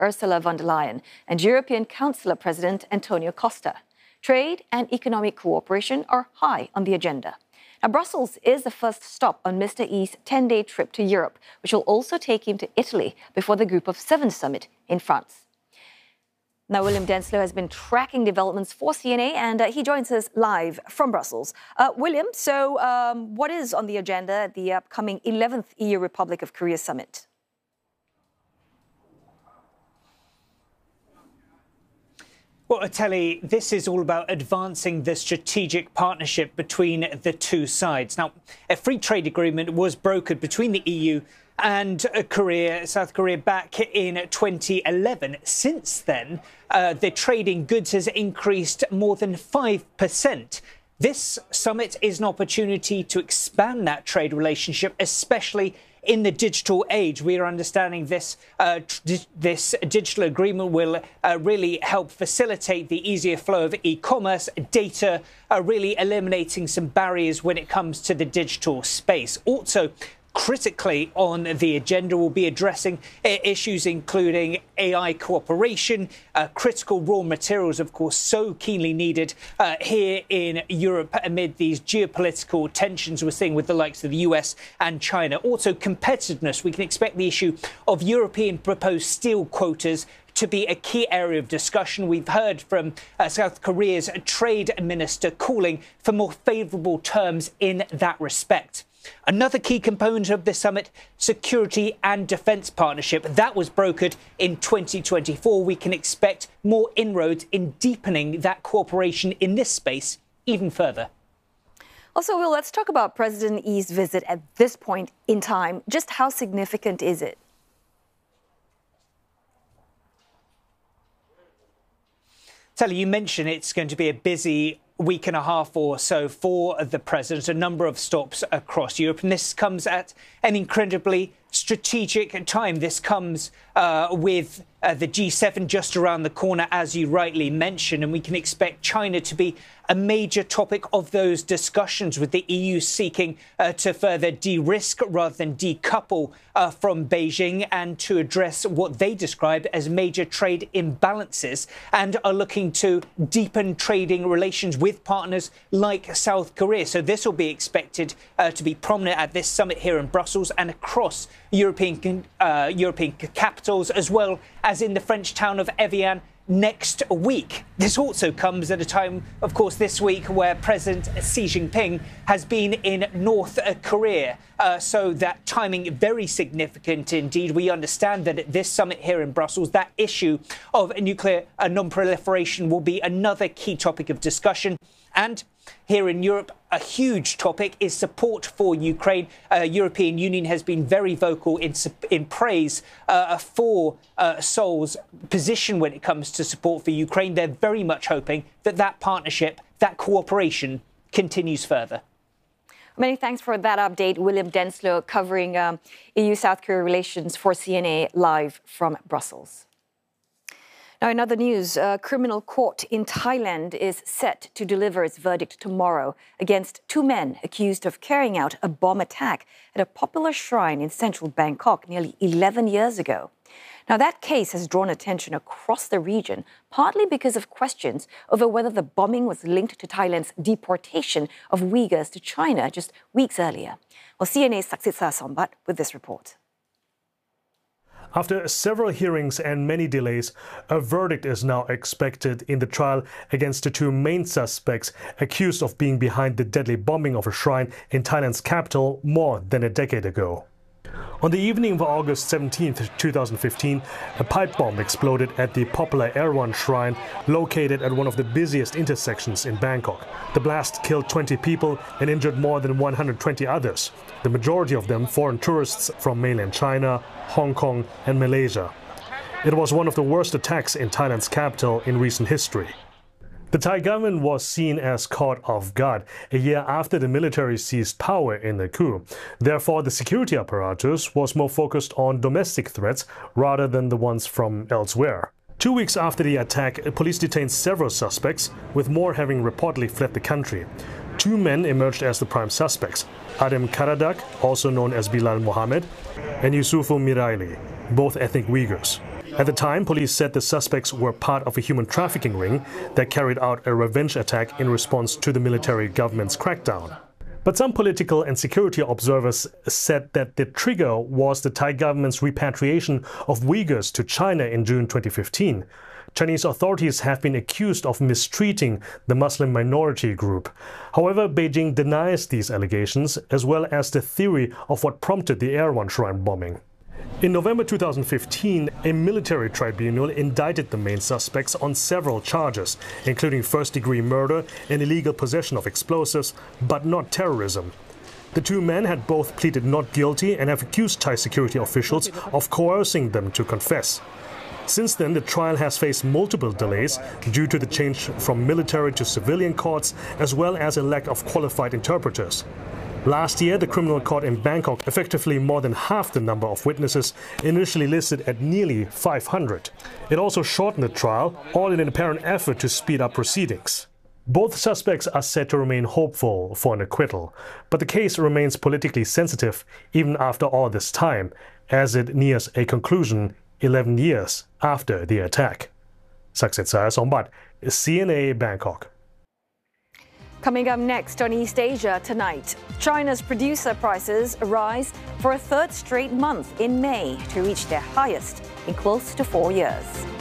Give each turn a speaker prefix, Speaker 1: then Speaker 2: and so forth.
Speaker 1: Ursula von der Leyen and European Council President Antonio Costa. Trade and economic cooperation are high on the agenda. Now, Brussels is the first stop on Mr. Yi's 10-day trip to Europe, which will also take him to Italy before the Group of Seven summit in France. Now, William Denslow has been tracking developments for CNA, and he joins us live from Brussels. William, so what is on the agenda at the upcoming 11th EU Republic of Korea summit?
Speaker 2: Well, Ateli, this is all about advancing the strategic partnership between the two sides. Now, a free trade agreement was brokered between the EU and South Korea back in 2011. Since then, the trade in goods has increased more than 5%. This summit is an opportunity to expand that trade relationship, especially in the digital age. We are understanding this digital agreement will really help facilitate the easier flow of e-commerce, data, really eliminating some barriers when it comes to the digital space. Also, critically on the agenda will be addressing issues including AI cooperation, critical raw materials, of course, so keenly needed here in Europe amid these geopolitical tensions we're seeing with the likes of the US and China. Also, competitiveness. We can expect the issue of European proposed steel quotas to be a key area of discussion. We've heard from South Korea's trade minister calling for more favourable terms in that respect. Another key component of this summit, security and defence partnership. That was brokered in 2024. We can expect more inroads in deepening that cooperation in this space even further.
Speaker 1: Also, Will, let's talk about President Yi's visit at this point in time. Just how significant is it?
Speaker 2: Sally, you mentioned it's going to be a busy week and a half or so for the president, a number of stops across Europe. And this comes at an incredibly strategic time. This comes with the G7 just around the corner, as you rightly mentioned, and we can expect China to be a major topic of those discussions, with the EU seeking to further de-risk rather than decouple from Beijing and to address what they describe as major trade imbalances, and are looking to deepen trading relations with partners like South Korea. So this will be expected to be prominent at this summit here in Brussels and across European capitals, as well as in the French town of Evian next week. This also comes at a time, of course, this week where President Xi Jinping has been in North Korea. So that timing very significant indeed. We understand that at this summit here in Brussels, that issue of nuclear non-proliferation will be another key topic of discussion. And here in Europe, a huge topic is support for Ukraine. European Union has been very vocal in praise for Seoul's position when it comes to support for Ukraine. They're very much hoping that that partnership, that cooperation continues further.
Speaker 1: Many thanks for that update, William Denslow, covering EU-South Korea relations for CNA live from Brussels. Now, in other news, a criminal court in Thailand is set to deliver its verdict tomorrow against two men accused of carrying out a bomb attack at a popular shrine in central Bangkok nearly 11 years ago. Now, that case has drawn attention across the region, partly because of questions over whether the bombing was linked to Thailand's deportation of Uyghurs to China just weeks earlier. Well, CNA's Saksitsa Sombat with this report.
Speaker 3: After several hearings and many delays, a verdict is now expected in the trial against the two main suspects accused of being behind the deadly bombing of a shrine in Thailand's capital more than a decade ago. On the evening of August 17, 2015, a pipe bomb exploded at the popular Erewhon shrine located at one of the busiest intersections in Bangkok. The blast killed 20 people and injured more than 120 others, the majority of them foreign tourists from mainland China, Hong Kong and Malaysia. It was one of the worst attacks in Thailand's capital in recent history. The Thai government was seen as caught off guard a year after the military seized power in the coup. Therefore, the security apparatus was more focused on domestic threats rather than the ones from elsewhere. 2 weeks after the attack, police detained several suspects, with more having reportedly fled the country. Two men emerged as the prime suspects, Adem Karadak, also known as Bilal Mohammed, and Yusufu Miraili, both ethnic Uyghurs. At the time, police said the suspects were part of a human trafficking ring that carried out a revenge attack in response to the military government's crackdown. But some political and security observers said that the trigger was the Thai government's repatriation of Uyghurs to China in June 2015. Chinese authorities have been accused of mistreating the Muslim minority group. However, Beijing denies these allegations, as well as the theory of what prompted the Erewhon Shrine bombing. In November 2015, a military tribunal indicted the main suspects on several charges, including first-degree murder and illegal possession of explosives, but not terrorism. The two men had both pleaded not guilty and have accused Thai security officials of coercing them to confess. Since then, the trial has faced multiple delays due to the change from military to civilian courts, as well as a lack of qualified interpreters. Last year, the criminal court in Bangkok effectively more than half the number of witnesses initially listed at nearly 500. It also shortened the trial, all in an apparent effort to speed up proceedings. Both suspects are said to remain hopeful for an acquittal, but the case remains politically sensitive even after all this time, as it nears a conclusion 11 years after the attack. Saksit Sayasombat, CNA Bangkok.
Speaker 1: Coming up next on East Asia tonight, China's producer prices rise for a third straight month in May to reach their highest in close to 4 years.